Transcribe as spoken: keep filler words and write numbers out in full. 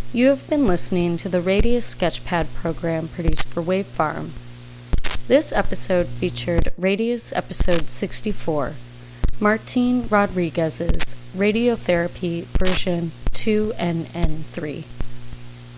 You have been listening to the Radius Sketchpad program produced for Wave Farm. This episode featured Radius episode sixty-four, Martin Rodriguez's Radiotherapy version two N N three.